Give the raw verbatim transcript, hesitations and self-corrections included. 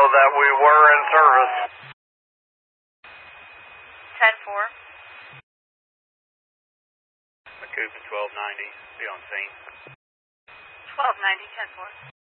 that we were in service. ten four. Macuba twelve ninety, be on scene. twelve ninety, ten four.